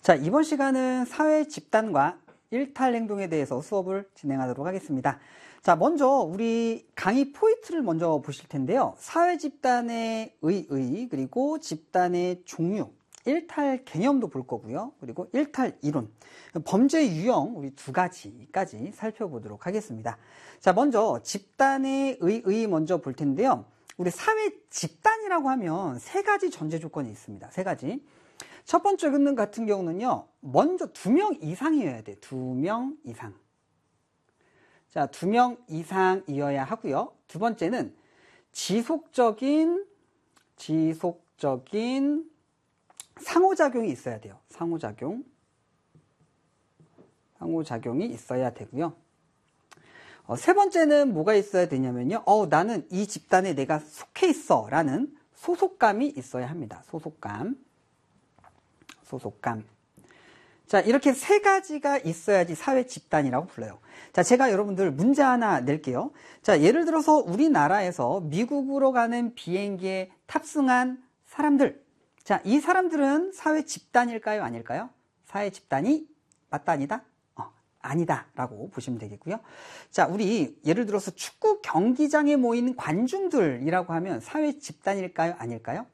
자, 이번 시간은 사회 집단과 일탈 행동에 대해서 수업을 진행하도록 하겠습니다. 자, 먼저 우리 강의 포인트를 먼저 보실 텐데요. 사회 집단의 의의, 그리고 집단의 종류, 일탈 개념도 볼 거고요. 그리고 일탈 이론, 범죄 유형 우리 두 가지까지 살펴보도록 하겠습니다. 자, 먼저 집단의 의의 먼저 볼 텐데요. 우리 사회 집단이라고 하면 세 가지 전제 조건이 있습니다. 세 가지. 첫 번째 근능 같은 경우는요, 먼저 2명 이상이어야 돼. 2명 이상. 자, 2명 이상이어야 하고요. 두 번째는 지속적인 상호작용이 있어야 돼요. 상호작용이 있어야 되고요. 세 번째는 뭐가 있어야 되냐면요. 나는 이 집단에 내가 속해 있어 라는 소속감이 있어야 합니다. 소속감. 자, 이렇게 세 가지가 있어야지 사회 집단이라고 불러요. 자, 제가 여러분들 문제 하나 낼게요. 자, 예를 들어서 우리나라에서 미국으로 가는 비행기에 탑승한 사람들. 자, 이 사람들은 사회 집단일까요? 아닐까요? 사회 집단이 맞다, 아니다? 아니다 라고 보시면 되겠고요. 자, 우리 예를 들어서 축구 경기장에 모인 관중들이라고 하면 사회 집단일까요? 아닐까요?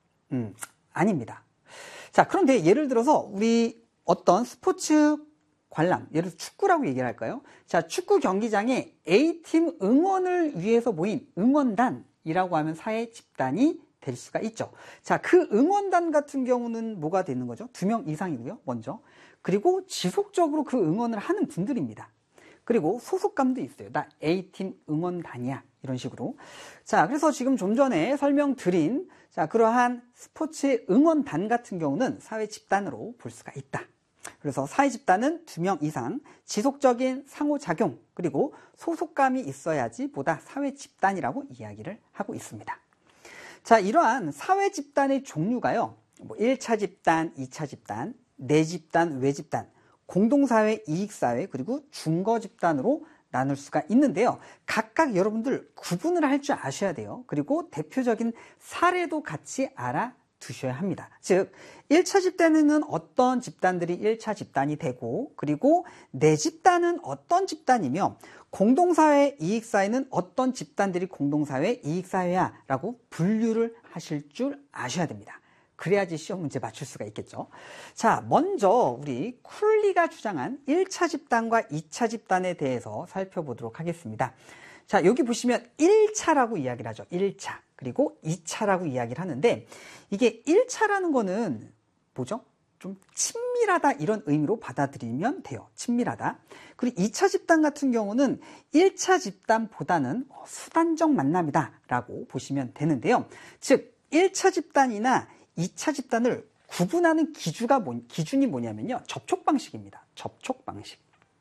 아닙니다. 자, 그런데 예를 들어서 우리 어떤 스포츠 관람, 예를 들어서 축구라고 얘기를 할까요? 자, 축구 경기장에 A팀 응원을 위해서 모인 응원단이라고 하면 사회 집단이 될 수가 있죠. 자, 그 응원단 같은 경우는 뭐가 되는 거죠? 2명 이상이고요, 먼저. 그리고 지속적으로 그 응원을 하는 분들입니다. 그리고 소속감도 있어요. 나 A팀 응원단이야. 이런 식으로. 자, 그래서 지금 좀 전에 설명드린 자, 그러한 스포츠 응원단 같은 경우는 사회 집단으로 볼 수가 있다. 그래서 사회 집단은 2명 이상, 지속적인 상호작용, 그리고 소속감이 있어야지 보다 사회 집단이라고 이야기를 하고 있습니다. 자, 이러한 사회 집단의 종류가요, 1차 집단, 2차 집단, 내집단, 외집단, 공동사회, 이익사회, 그리고 중거집단으로 나눌 수가 있는데요. 각각 여러분들 구분을 할 줄 아셔야 돼요. 그리고 대표적인 사례도 같이 알아두셔야 합니다. 즉, 1차 집단에는 어떤 집단들이 1차 집단이 되고, 그리고 내집단은 어떤 집단이며, 공동사회, 이익사회는 어떤 집단들이 공동사회, 이익사회야 라고 분류를 하실 줄 아셔야 됩니다. 그래야지 시험 문제 맞출 수가 있겠죠. 자, 먼저 우리 쿨리가 주장한 1차 집단과 2차 집단에 대해서 살펴보도록 하겠습니다. 자, 여기 보시면 1차라고 이야기를 하죠. 1차. 그리고 2차라고 이야기를 하는데, 이게 1차라는 거는 뭐죠? 좀 친밀하다 이런 의미로 받아들이면 돼요. 친밀하다. 그리고 2차 집단 같은 경우는 1차 집단보다는 수단적 만남이다 라고 보시면 되는데요. 즉, 1차 집단이나 2차 집단을 구분하는 기준이 뭐냐면요. 접촉 방식입니다. 접촉 방식.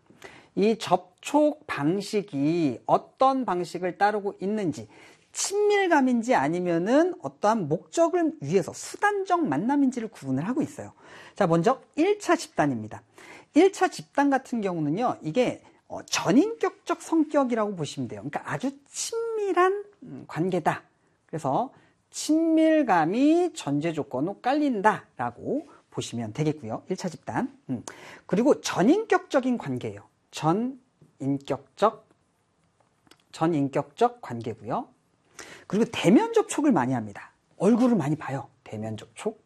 이 접촉 방식이 어떤 방식을 따르고 있는지, 친밀감인지 아니면은 어떠한 목적을 위해서 수단적 만남인지를 구분을 하고 있어요. 자, 먼저 1차 집단입니다. 1차 집단 같은 경우는요, 이게 전인격적 성격이라고 보시면 돼요. 그러니까 아주 친밀한 관계다. 그래서 친밀감이 전제 조건으로 깔린다라고 보시면 되겠고요. 1차 집단. 그리고 전인격적인 관계예요. 전인격적 관계고요. 그리고 대면 접촉을 많이 합니다. 얼굴을 많이 봐요. 대면 접촉.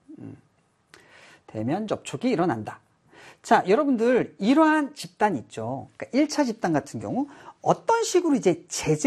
대면 접촉이 일어난다. 자, 여러분들 이러한 집단 있죠. 그러니까 1차 집단 같은 경우 어떤 식으로 이제 제재